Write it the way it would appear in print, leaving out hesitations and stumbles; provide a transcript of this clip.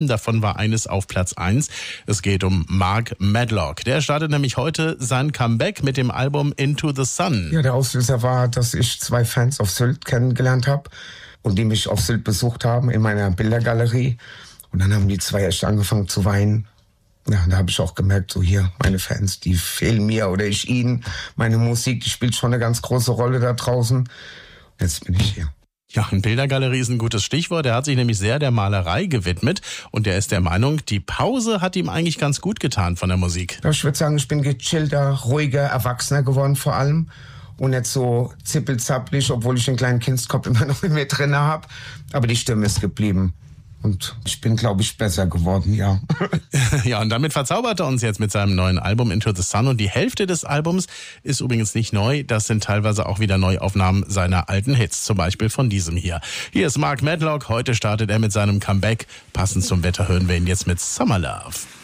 Davon war eines auf Platz 1. Es geht um Mark Medlock. Der startet nämlich heute sein Comeback mit dem Album Into the Sun. Ja, der Auslöser war, dass ich 2 Fans auf Sylt kennengelernt habe und die mich auf Sylt besucht haben in meiner Bildergalerie. Und dann haben die 2 echt angefangen zu weinen. Ja, da habe ich auch gemerkt, so hier, meine Fans, die fehlen mir oder ich ihnen. Meine Musik, die spielt schon eine ganz große Rolle da draußen. Jetzt bin ich hier. Ja, eine Bildergalerie ist ein gutes Stichwort. Er hat sich nämlich sehr der Malerei gewidmet und er ist der Meinung, die Pause hat ihm eigentlich ganz gut getan von der Musik. Ja, ich würde sagen, ich bin gechillter, ruhiger, erwachsener geworden vor allem und nicht so zippelzappelig, obwohl ich den kleinen Kindskopf immer noch in mir drin habe. Aber die Stimme ist geblieben. Und ich bin, glaube ich, besser geworden, ja. Ja, und damit verzaubert er uns jetzt mit seinem neuen Album Into the Sun. Und die Hälfte des Albums ist übrigens nicht neu. Das sind teilweise auch wieder Neuaufnahmen seiner alten Hits, zum Beispiel von diesem hier. Hier ist Mark Medlock. Heute startet er mit seinem Comeback. Passend zum Wetter hören wir ihn jetzt mit Summer Love.